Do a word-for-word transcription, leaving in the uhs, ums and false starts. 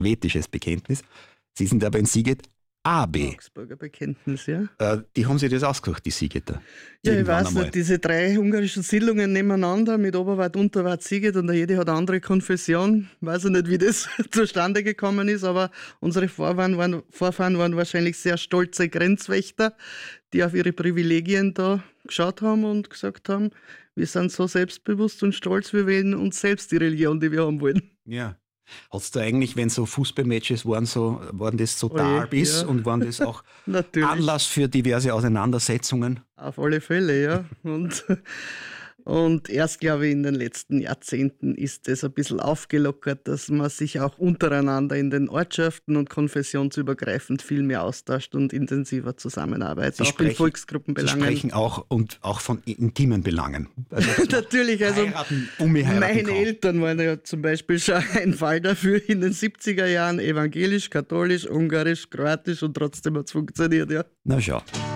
helvetisches Bekenntnis. Sie sind aber in Siget A B. Augsburger Bekenntnis, ja. Äh, die haben sich das ausgesucht, die Sigeter. Ja, ich Irgendwann weiß einmal. nicht, diese drei ungarischen Siedlungen nebeneinander mit Oberwart, Unterwart, Siget und jede hat eine andere Konfession. Weiß ich nicht, wie das zustande gekommen ist, aber unsere Vorfahren waren, Vorfahren waren wahrscheinlich sehr stolze Grenzwächter, die auf ihre Privilegien da geschaut haben und gesagt haben, wir sind so selbstbewusst und stolz, wir wählen uns selbst die Religion, die wir haben wollen. Ja. Hast du eigentlich, wenn so Fußballmatches waren, so, waren das so Oh je, Derbys ja. und waren das auch Natürlich. Anlass für diverse Auseinandersetzungen? Auf alle Fälle, ja. Und, und erst, glaube ich, in den letzten Jahrzehnten ist das ein bisschen aufgelockert, dass man sich auch untereinander in den Ortschaften und konfessionsübergreifend viel mehr austauscht und intensiver zusammenarbeitet, Sie auch sprechen, in Volksgruppenbelangen. Sie sprechen auch, und auch von intimen Belangen. Also, Natürlich, also heiraten, umheiraten meine kann. Eltern waren ja zum Beispiel schon ein Fall dafür in den siebziger Jahren, evangelisch, katholisch, ungarisch, kroatisch und trotzdem hat es funktioniert, ja. Na schau.